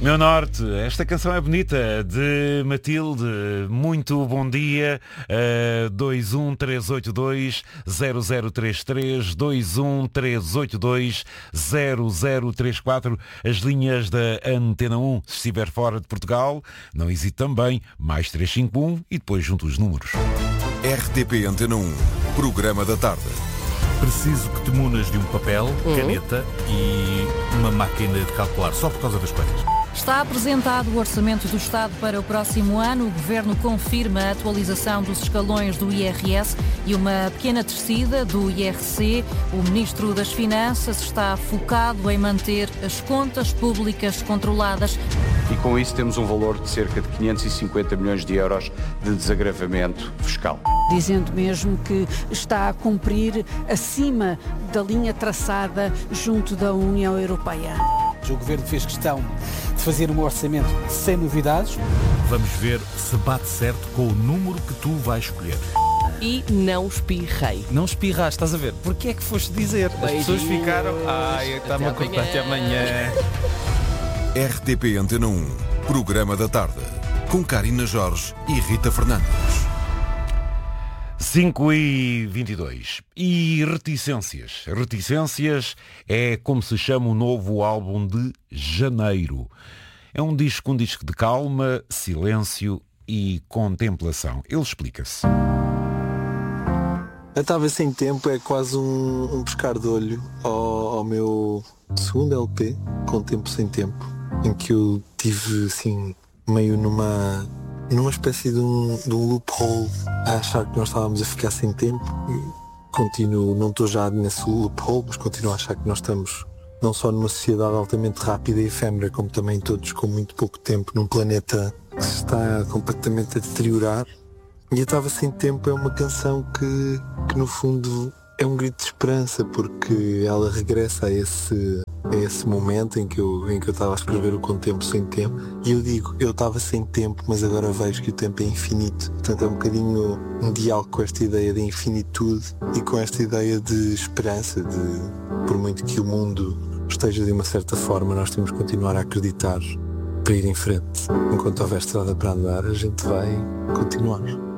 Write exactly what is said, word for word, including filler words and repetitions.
Meu Norte, esta canção é bonita, de Matilde. Muito bom dia. uh, dois um três oito dois zero zero três três, dois um três oito dois zero zero três quatro, as linhas da Antena um. Se estiver fora de Portugal, não hesite também, mais três cinco um e depois junto os números. R T P Antena um, programa da tarde. Preciso que te munas de um papel, Uhum. caneta e uma máquina de calcular, só por causa das coisas. Está apresentado o Orçamento do Estado para o próximo ano. O Governo confirma a atualização dos escalões do I R S e uma pequena descida do I R C. O Ministro das Finanças está focado em manter as contas públicas controladas. E com isso temos um valor de cerca de quinhentos e cinquenta milhões de euros de desagravamento fiscal. Dizendo mesmo que está a cumprir acima da linha traçada junto da União Europeia. O Governo fez questão de fazer um orçamento sem novidades. Vamos ver se bate certo com o número que tu vais escolher. E não espirrei. Não espirraste, estás a ver? Porquê é que foste dizer? As Beijinhos. pessoas ficaram... Ai, está-me a cortar até amanhã. R T P Antena um, programa da tarde. Com Karina Jorge e Rita Fernandes. cinco e vinte e dois. E reticências. Reticências é como se chama o novo álbum de Janeiro. É um disco, um disco de calma, silêncio e contemplação. Ele explica-se. Eu estava sem tempo, é quase um, um pescar de olho ao, ao meu segundo L P, Com Tempo Sem Tempo, em que eu tive assim meio numa... numa espécie de um, de um loophole, a achar que nós estávamos a ficar sem tempo. E continuo, não estou já nesse loophole, mas continuo a achar que nós estamos não só numa sociedade altamente rápida e efêmera, como também todos com muito pouco tempo, num planeta que se está completamente a deteriorar. E eu estava sem tempo é uma canção que, que no fundo é um grito de esperança, porque ela regressa a esse, a esse momento em que eu em que eu estava a escrever o Com Tempo Sem Tempo, e eu digo, eu estava sem tempo, mas agora vejo que o tempo é infinito. Portanto é um bocadinho um diálogo com esta ideia de infinitude e com esta ideia de esperança, de por muito que o mundo esteja de uma certa forma, nós temos que continuar a acreditar para ir em frente. Enquanto houver estrada para andar, a gente vai continuar.